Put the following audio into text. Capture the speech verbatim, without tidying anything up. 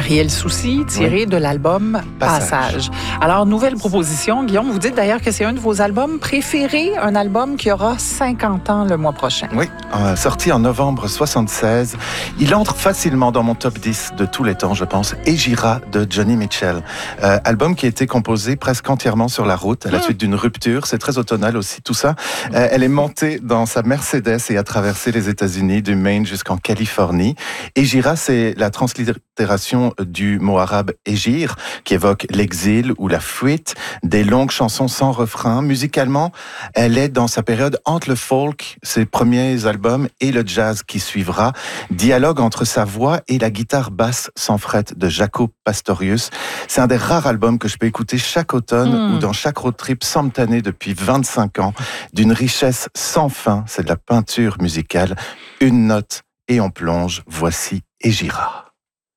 Ariel Soucy, tiré oui. de l'album Passage. Passage. Alors, nouvelle proposition. Guillaume, vous dites d'ailleurs que c'est un de vos albums préférés, un album qui aura cinquante ans le mois prochain. Oui, euh, sorti en novembre soixante-seize. Il entre facilement dans mon top dix de tous les temps, je pense. Egira de Joni Mitchell. Euh, album qui a été composé presque entièrement sur la route, à la mmh. suite d'une rupture. C'est très automnal aussi, tout ça. Euh, elle est montée dans sa Mercedes et a traversé les États-Unis, du Maine jusqu'en Californie. Egira, c'est la translittération du mot arabe Égir, qui évoque l'exil ou la fuite, des longues chansons sans refrain. Musicalement, elle est dans sa période entre le folk, ses premiers albums, et le jazz qui suivra. Dialogue entre sa voix et la guitare basse sans fret de Jaco Pastorius. C'est un des rares albums que je peux écouter chaque automne mmh. ou dans chaque road trip sans me tanner depuis vingt-cinq ans, d'une richesse sans fin. C'est de la peinture musicale. Une note et on plonge. Voici Egira.